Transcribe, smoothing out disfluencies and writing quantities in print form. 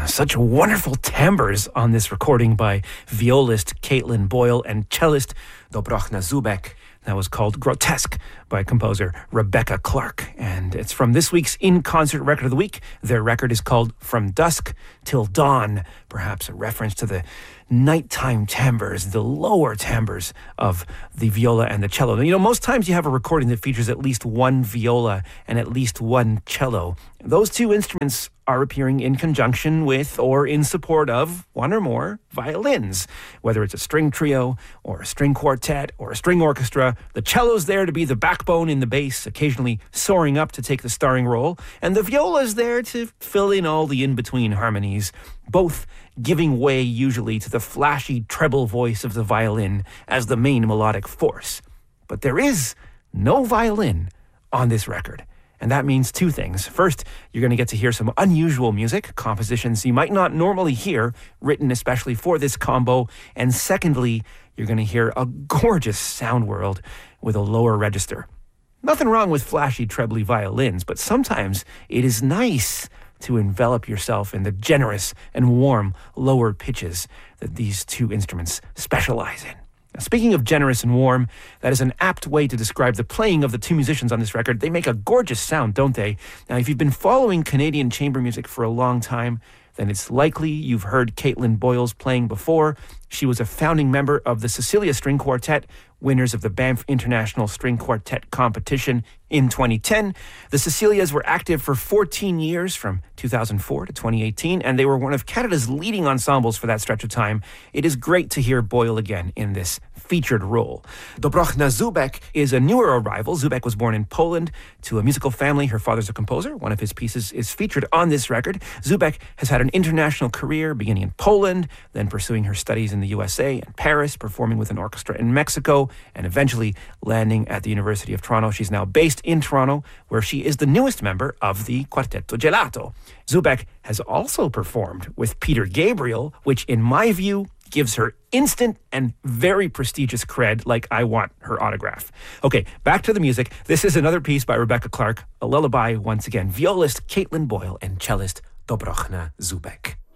Such wonderful timbres on this recording by violist Caitlin Boyle and cellist Dobrochna Zubek. That was called Grotesque by composer Rebecca Clark. And it's from this week's In-Concert Record of the Week. Their record is called From Dusk Till Dawn, perhaps a reference to the nighttime timbres, the lower timbres of the viola and the cello. Now, most times you have a recording that features at least one viola and at least one cello. Those two instruments are appearing in conjunction with or in support of one or more violins. Whether it's a string trio or a string quartet or a string orchestra, the cello's there to be the backbone in the bass, occasionally soaring up to take the starring role, and the viola's there to fill in all the in-between harmonies, both giving way usually to the flashy treble voice of the violin as the main melodic force. But there is no violin on this record. And that means two things. First, you're going to get to hear some unusual music, compositions you might not normally hear, written especially for this combo. And secondly, you're going to hear a gorgeous sound world with a lower register. Nothing wrong with flashy trebly violins, but sometimes it is nice to envelop yourself in the generous and warm lower pitches that these two instruments specialize in. Now, speaking of generous and warm, that is an apt way to describe the playing of the two musicians on this record. They make a gorgeous sound, don't they? Now, if you've been following Canadian chamber music for a long time, then it's likely you've heard Caitlin Boyle's playing before. She was a founding member of the Cecilia String Quartet, winners of the Banff International String Quartet competition in 2010. The Cecilias were active for 14 years, from 2004 to 2018, and they were one of Canada's leading ensembles for that stretch of time. It is great to hear Boyle again in this featured role. Dobrochna Zubek is a newer arrival. Zubek was born in Poland to a musical family. Her father's a composer. One of his pieces is featured on this record. Zubek has had an international career, beginning in Poland, then pursuing her studies in the USA and Paris, performing with an orchestra in Mexico, and eventually landing at the University of Toronto. She's now based in Toronto, where she is the newest member of the Quartetto Gelato. Zubek has also performed with Peter Gabriel, which in my view gives her instant and very prestigious cred, like I want her autograph. Okay, back to the music. This is another piece by Rebecca Clark, a lullaby once again. Violist Caitlin Boyle and cellist Dobrochna Zubek.